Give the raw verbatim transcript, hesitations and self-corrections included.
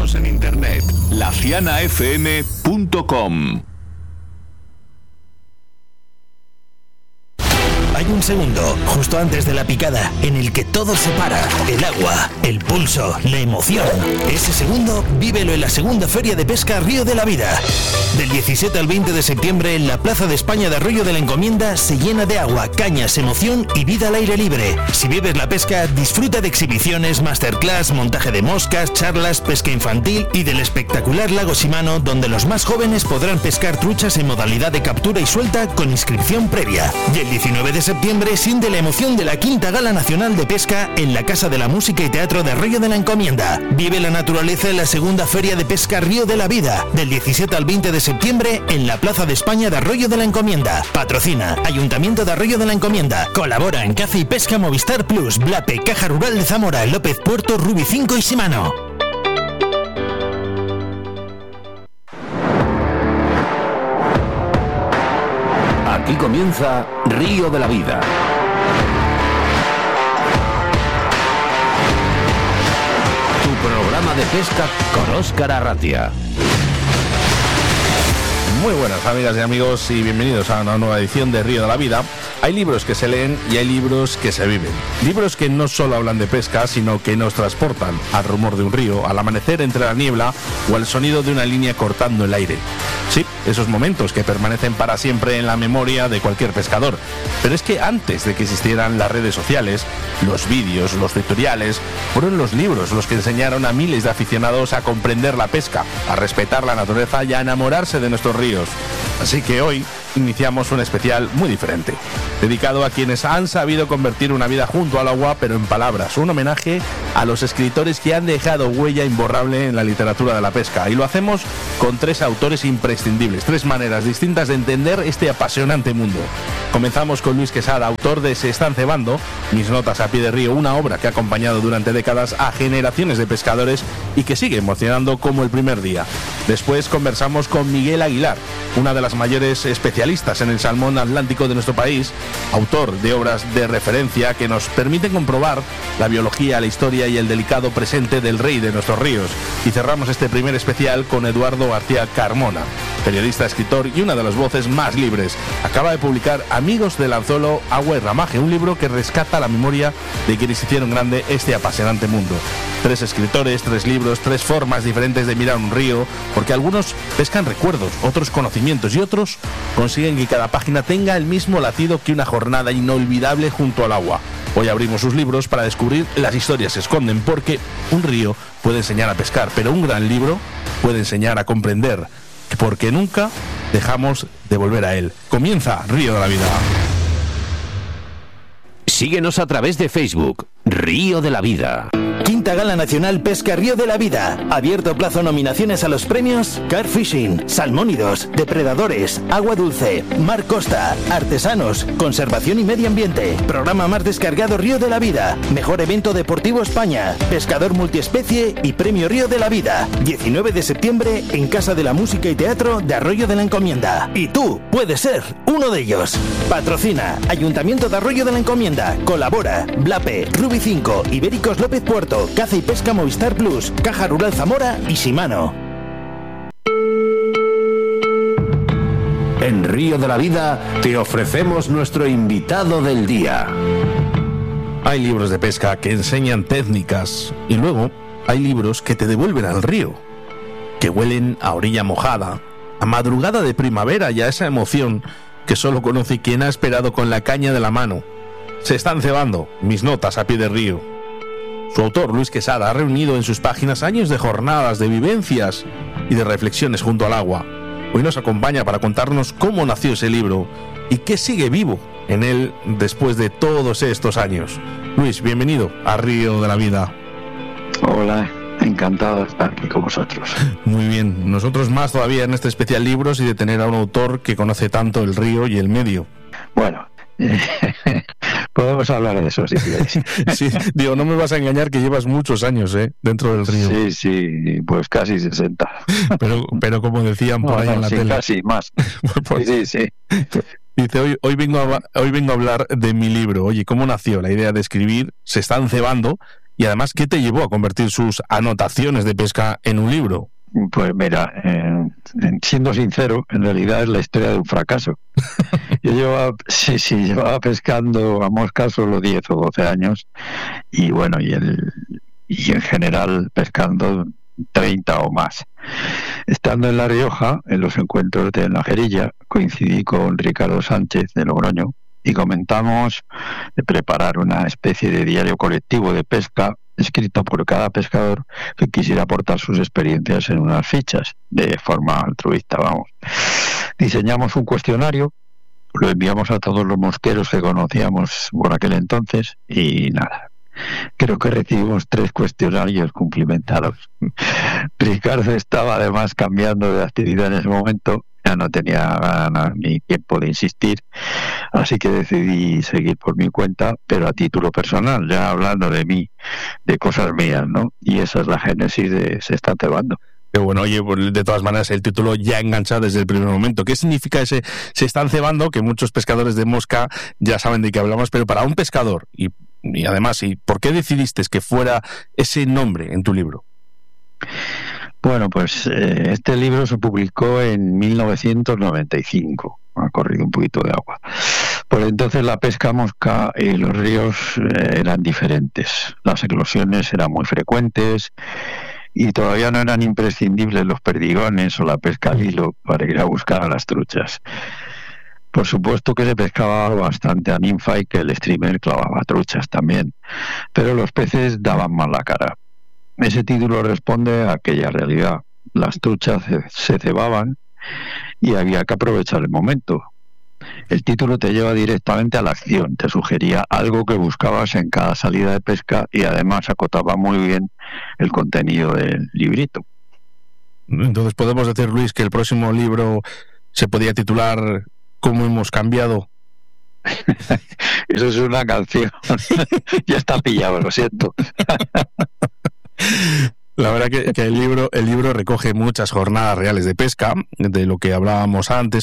Síguenos en internet, la ciana f m punto com. Hay un segundo, justo antes de la picada, en el que todo se para. El agua, el pulso, la emoción. Ese segundo, vívelo en la segunda Feria de Pesca Río de la Vida. Del diecisiete al veinte de septiembre, en la Plaza de España de Arroyo de la Encomienda, se llena de agua, cañas, emoción y vida al aire libre. Si vives la pesca, disfruta de exhibiciones, masterclass, montaje de moscas, charlas, pesca infantil y del espectacular lago Shimano, donde los más jóvenes podrán pescar truchas en modalidad de captura y suelta con inscripción previa. Y el diecinueve de septiembre siente la emoción de la quinta Gala Nacional de Pesca en la Casa de la Música y Teatro de Arroyo de la Encomienda. Vive la naturaleza en la segunda Feria de Pesca Río de la Vida, del diecisiete al veinte de septiembre en la Plaza de España de Arroyo de la Encomienda. Patrocina Ayuntamiento de Arroyo de la Encomienda. Colabora en Caza y Pesca Movistar Plus, Blape, Caja Rural de Zamora, López Puerto, Rubi cinco y Shimano. Aquí comienza Río de la Vida. Tu programa de pesca con Óscar Arratia. Muy buenas amigas y amigos y bienvenidos a una nueva edición de Río de la Vida. Hay libros que se leen y hay libros que se viven. Libros que no solo hablan de pesca, sino que nos transportan al rumor de un río, al amanecer entre la niebla o al sonido de una línea cortando el aire. Sí, esos momentos que permanecen para siempre en la memoria de cualquier pescador. Pero es que antes de que existieran las redes sociales, los vídeos, los tutoriales, fueron los libros los que enseñaron a miles de aficionados a comprender la pesca, a respetar la naturaleza y a enamorarse de nuestros ríos. Así que hoy iniciamos un especial muy diferente, dedicado a quienes han sabido convertir una vida junto al agua, pero en palabras, un homenaje a los escritores que han dejado huella imborrable en la literatura de la pesca. Y lo hacemos con tres autores imprescindibles, tres maneras distintas de entender este apasionante mundo. Comenzamos con Luis Quesada, autor de Se están cebando, Mis notas a pie de río, una obra que ha acompañado durante décadas a generaciones de pescadores y que sigue emocionando como el primer día. Después conversamos con Miguel Aguilar, una de las mayores especialistas en el salmón atlántico de nuestro país, autor de obras de referencia que nos permiten comprobar la biología, la historia y el delicado presente del rey de nuestros ríos. Y cerramos este primer especial con Eduardo García Carmona, periodista, escritor y una de las voces más libres. Acaba de publicar Amigos del Anzuelo, Agua y Ramaje, un libro que rescata la memoria de quienes hicieron grande este apasionante mundo. Tres escritores, tres libros, tres formas diferentes de mirar un río, porque algunos pescan recuerdos, otros conocimientos y otros consiguen que cada página tenga el mismo latido que una jornada inolvidable junto al agua. Hoy abrimos sus libros para descubrir las historias que se esconden, porque un río puede enseñar a pescar, pero un gran libro puede enseñar a comprender, porque nunca dejamos de volver a él. Comienza Río de la Vida. Síguenos a través de Facebook, Río de la Vida. Quinta Gala Nacional Pesca Río de la Vida. Abierto plazo nominaciones a los premios Car Fishing, Salmónidos, Depredadores, Agua Dulce, Mar Costa, Artesanos, Conservación y Medio Ambiente. Programa más descargado Río de la Vida. Mejor evento deportivo España. Pescador multiespecie y Premio Río de la Vida. diecinueve de septiembre en Casa de la Música y Teatro de Arroyo de la Encomienda. Y tú puedes ser uno de ellos. Patrocina Ayuntamiento de Arroyo de la Encomienda. Colabora Blape, Rubi cinco, Ibéricos López Puerto, Caza y Pesca Movistar Plus, Caja Rural Zamora y Shimano. En Río de la Vida te ofrecemos nuestro invitado del día. Hay libros de pesca que enseñan técnicas y luego hay libros que te devuelven al río, que huelen a orilla mojada, a madrugada de primavera y a esa emoción que solo conoce quien ha esperado con la caña de la mano. Se están cebando Mis notas a pie de río. Su autor, Luis Quesada, ha reunido en sus páginas años de jornadas, de vivencias y de reflexiones junto al agua. Hoy nos acompaña para contarnos cómo nació ese libro y qué sigue vivo en él después de todos estos años. Luis, bienvenido a Río de la Vida. Hola, encantado de estar aquí con vosotros. Muy bien, nosotros más todavía en este especial libros y de tener a un autor que conoce tanto el río y el medio. Bueno, podemos hablar de eso si quieres. Sí, digo, no me vas a engañar que llevas muchos años ¿eh? dentro del río. Sí, sí, pues casi sesenta. Pero, pero como decían por no, ahí no, en la sí, tele. Casi más. Pues, sí, sí, sí. Dice, hoy, hoy, vengo a, hoy vengo a hablar de mi libro. Oye, ¿cómo nació la idea de escribir Se están cebando? Y además, ¿qué te llevó a convertir sus anotaciones de pesca en un libro? Pues mira, eh, siendo sincero, en realidad es la historia de un fracaso. Yo llevaba, sí, sí, llevaba pescando a mosca solo diez o doce años y bueno, y, el, y en general pescando treinta o más. Estando en La Rioja, en los encuentros de Najerilla, coincidí con Ricardo Sánchez de Logroño y comentamos de preparar una especie de diario colectivo de pesca escrito por cada pescador que quisiera aportar sus experiencias en unas fichas, de forma altruista, vamos. Diseñamos un cuestionario, lo enviamos a todos los mosqueros que conocíamos por aquel entonces y nada. Creo que recibimos tres cuestionarios cumplimentados. Ricardo estaba además cambiando de actividad en ese momento, ya no tenía ganas ni tiempo de insistir, así que decidí seguir por mi cuenta, pero a título personal, ya hablando de mí, de cosas mías, ¿no? Y esa es la génesis de Se Están Cebando. Pero bueno, oye, de todas maneras el título ya engancha desde el primer momento. ¿Qué significa ese Se Están Cebando? Que muchos pescadores de mosca ya saben de qué hablamos, pero para un pescador, y, y además, ¿y por qué decidiste que fuera ese nombre en tu libro? Bueno, pues eh, este libro se publicó en mil novecientos noventa y cinco. Ha corrido un poquito de agua. Por entonces la pesca mosca y los ríos eh, eran diferentes. Las eclosiones eran muy frecuentes y todavía no eran imprescindibles los perdigones o la pesca al hilo para ir a buscar a las truchas. Por supuesto que se pescaba bastante a ninfa y que el streamer clavaba truchas también, pero los peces daban mal la cara. Ese título responde a aquella realidad. Las truchas se cebaban y había que aprovechar el momento. El título te lleva directamente a la acción, te sugería algo que buscabas en cada salida de pesca y además acotaba muy bien el contenido del librito. Entonces podemos decir, Luis, que el próximo libro se podía titular ¿Cómo hemos cambiado? Eso es una canción. Ya está pillado, lo siento. La verdad que, que el libro el libro recoge muchas jornadas reales de pesca, de lo que hablábamos antes,